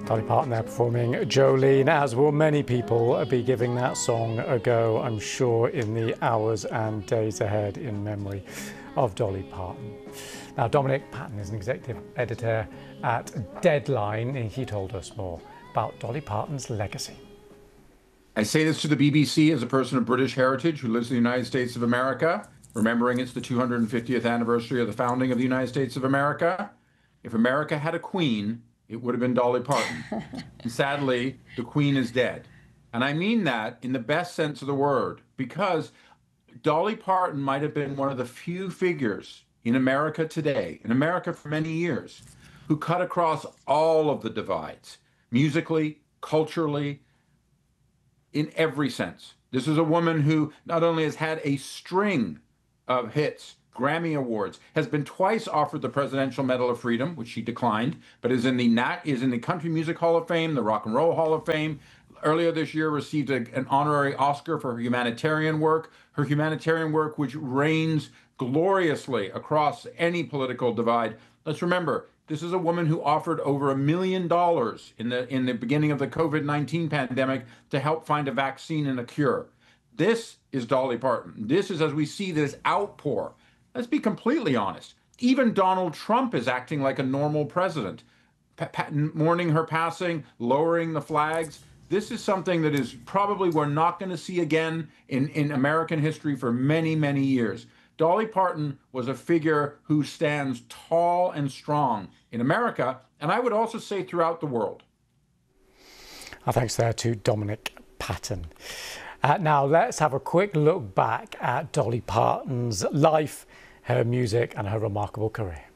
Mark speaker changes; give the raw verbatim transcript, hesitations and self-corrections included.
Speaker 1: Dolly Parton there performing Jolene, as will many people be giving that song a go, I'm sure, in the hours and days ahead in memory of Dolly Parton. Now, Dominic Patten is an executive editor at Deadline, and he told us more about Dolly Parton's legacy.
Speaker 2: I say this to the B B C as a person of British heritage who lives in the United States of America, remembering it's the two hundred fiftieth anniversary of the founding of the United States of America. If America had a queen, it would have been Dolly Parton. And sadly, the queen is dead. And I mean that in the best sense of the word, because Dolly Parton might have been one of the few figures in America today, in America for many years, who cut across all of the divides, musically, culturally, in every sense. This is a woman who not only has had a string of hits, Grammy Awards, has been twice offered the Presidential Medal of Freedom, which she declined, but is in the Nat is in the Country Music Hall of Fame, the Rock and Roll Hall of Fame. Earlier this year, received a, an honorary Oscar for her humanitarian work. Her humanitarian work, which reigns gloriously across any political divide. Let's remember, this is a woman who offered over a million dollars in the in the beginning of the COVID nineteen pandemic to help find a vaccine and a cure. This is Dolly Parton. This is, as we see this outpour. Let's be completely honest. Even Donald Trump is acting like a normal president, pa mourning her passing, lowering the flags. This is something that is probably we're not going to see again in, in American history for many, many years. Dolly Parton was a figure who stands tall and strong in America, and I would also say throughout the world.
Speaker 1: Our thanks there to Dominic Patten. Uh, now let's have a quick look back at Dolly Parton's life, her music and her remarkable career.